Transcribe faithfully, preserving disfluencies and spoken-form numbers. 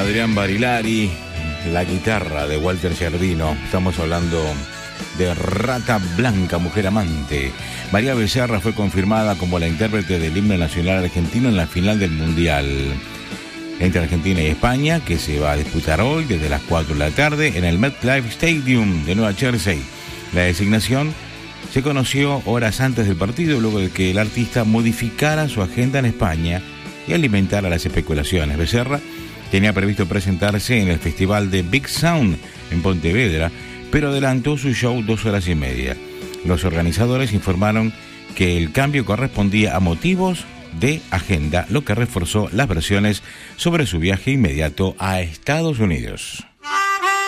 Adrián Barilari, la guitarra de Walter Giardino. Estamos hablando de Rata Blanca, Mujer Amante. María Becerra fue confirmada como la intérprete del himno nacional argentino en la final del Mundial entre Argentina y España, que se va a disputar hoy desde las cuatro de la tarde en el MetLife Stadium de Nueva Jersey. La designación se conoció horas antes del partido, luego de que el artista modificara su agenda en España y alimentara las especulaciones. Becerra tenía previsto presentarse en el Festival de Big Sound en Pontevedra, pero adelantó su show dos horas y media. Los organizadores informaron que el cambio correspondía a motivos de agenda, lo que reforzó las versiones sobre su viaje inmediato a Estados Unidos.